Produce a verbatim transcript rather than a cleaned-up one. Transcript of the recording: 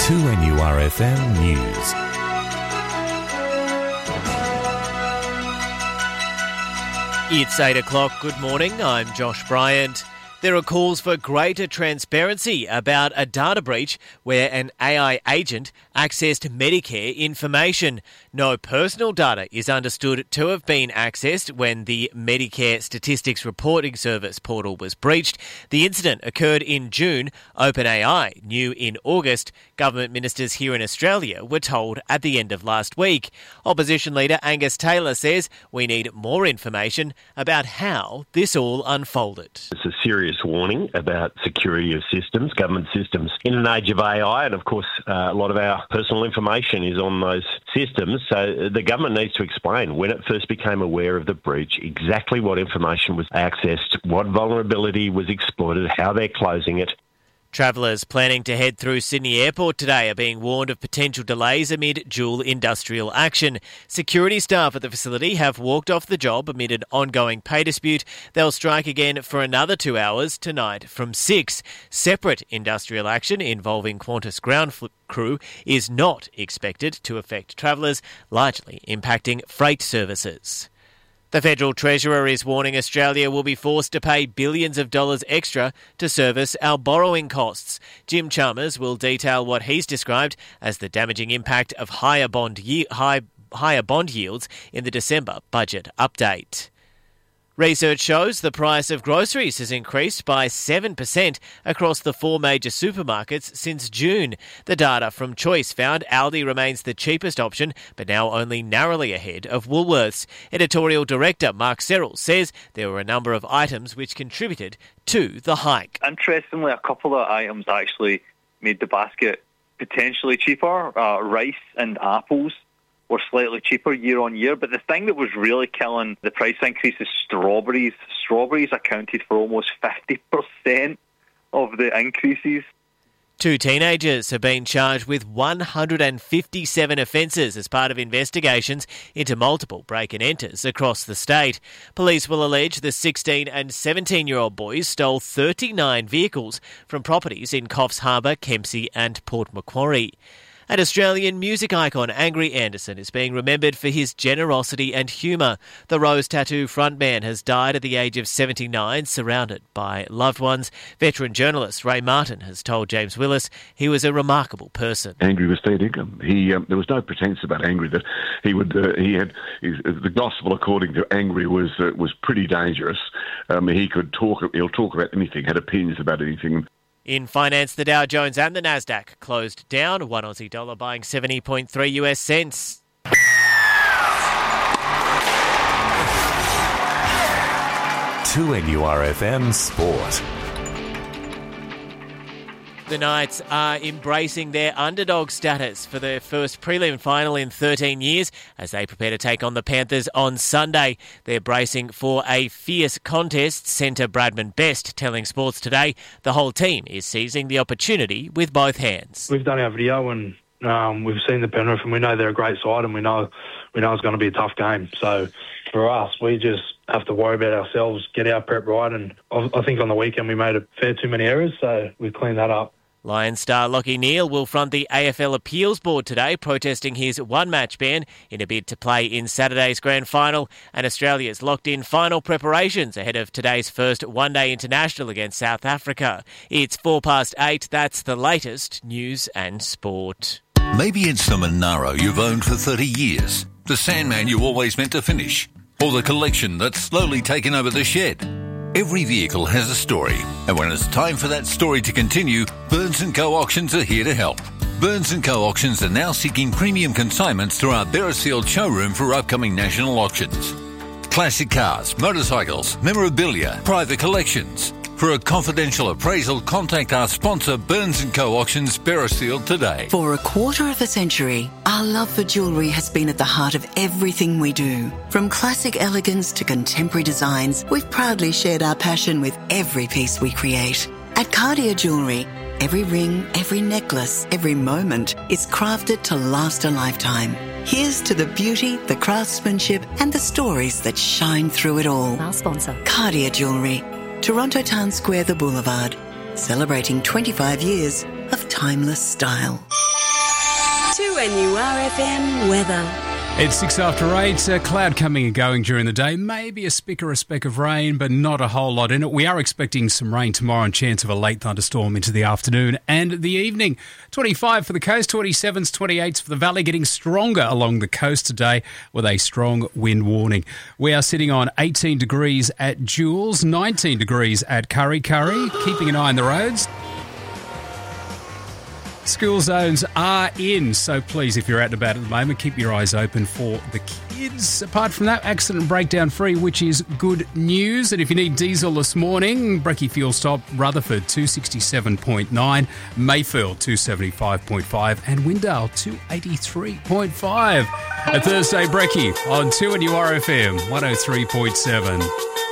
two N U R F M News. It's eight o'clock. Good morning. I'm Josh Bryant. There are calls for greater transparency about a data breach where an A I agent accessed Medicare information. No personal data is understood to have been accessed when the Medicare Statistics Reporting Service portal was breached. The incident occurred in June. OpenAI knew in August. Government ministers here in Australia were told at the end of last week. Opposition leader Angus Taylor says we need more information about how this all unfolded. It's a serious warning about security of systems, government systems. In an age of A I, and of course uh, a lot of our personal information is on those systems, so the government needs to explain when it first became aware of the breach, exactly what information was accessed, what vulnerability was exploited, how they're closing it. Travellers planning to head through Sydney Airport today are being warned of potential delays amid dual industrial action. Security staff at the facility have walked off the job amid an ongoing pay dispute. They'll strike again for another two hours tonight from six. Separate industrial action involving Qantas ground crew is not expected to affect travellers, largely impacting freight services. The Federal Treasurer is warning Australia will be forced to pay billions of dollars extra to service our borrowing costs. Jim Chalmers will detail what he's described as the damaging impact of higher bond ye- high, higher bond yields in the December budget update. Research shows the price of groceries has increased by seven percent across the four major supermarkets since June. The data from Choice found Aldi remains the cheapest option, but now only narrowly ahead of Woolworths. Editorial Director Mark Serrell says there were a number of items which contributed to the hike. Interestingly, a couple of items actually made the basket potentially cheaper. Uh, rice and apples were slightly cheaper year on year, but the thing that was really killing the price increase is strawberries. Strawberries accounted for almost fifty percent of the increases. Two teenagers have been charged with one hundred fifty-seven offences as part of investigations into multiple break-and-enters across the state. Police will allege the sixteen and seventeen-year-old boys stole thirty-nine vehicles from properties in Coffs Harbour, Kempsey and Port Macquarie. And Australian music icon Angry Anderson is being remembered for his generosity and humour. The Rose Tattoo frontman has died at the age of seventy-nine, surrounded by loved ones. Veteran journalist Ray Martin has told James Willis he was a remarkable person. Angry was fair dinkum. He um, there was no pretence about Angry that he would. Uh, he had his, the gospel according to Angry was uh, was pretty dangerous. Um, he could talk. He'll talk about anything. Had opinions about anything. In finance, the Dow Jones and the Nasdaq closed down, one Aussie dollar buying seventy point three US cents. two N U R F M Sport. The Knights are embracing their underdog status for their first prelim final in thirteen years as they prepare to take on the Panthers on Sunday. They're bracing for a fierce contest, centre Bradman Best telling Sports Today the whole team is seizing the opportunity with both hands. We've done our video and um, we've seen the Penrith and we know they're a great side and we know we know it's going to be a tough game. So for us, we just have to worry about ourselves, get our prep right, and I think on the weekend we made a fair too many errors, so we've cleaned that up. Lions star Lachie Neale will front the A F L Appeals Board today, protesting his one-match ban in a bid to play in Saturday's grand final. And Australia's locked in final preparations ahead of today's first one-day international against South Africa. It's four past eight. That's the latest news and sport. Maybe it's the Monaro you've owned for thirty years, the Sandman you always meant to finish, or the collection that's slowly taken over the shed. Every vehicle has a story, and when it's time for that story to continue, Burns and Co Auctions are here to help. Burns and Co Auctions are now seeking premium consignments through our Beresfield showroom for upcoming national auctions. Classic cars, motorcycles, memorabilia, private collections. For a confidential appraisal, contact our sponsor Burns and Co Auctions Beresfield today. For a quarter of a century, our love for jewellery has been at the heart of everything we do. From classic elegance to contemporary designs, we've proudly shared our passion with every piece we create. At Cartier Jewellery, every ring, every necklace, every moment is crafted to last a lifetime. Here's to the beauty, the craftsmanship and the stories that shine through it all. Our sponsor. Cartier Jewellery. Toronto Town Square, the Boulevard, celebrating twenty-five years of timeless style. two N U R F M weather. It's six after eight, uh, cloud coming and going during the day. Maybe a spick or a speck of rain, but not a whole lot in it. We are expecting some rain tomorrow and chance of a late thunderstorm into the afternoon and the evening. twenty-five for the coast, twenty-sevens, twenty-eights for the valley, getting stronger along the coast today with a strong wind warning. We are sitting on eighteen degrees at Jules, nineteen degrees at Curry Curry, keeping an eye on the roads. School zones are in, so please, if you're out and about at the moment, keep your eyes open for the kids. Apart from that, accident and breakdown free, which is good news. And if you need diesel this morning, Brekkie Fuel Stop, Rutherford two sixty-seven point nine, Mayfield two seventy-five point five, and Windale two eighty-three point five. A Thursday Brekkie on two N U R F M one oh three point seven.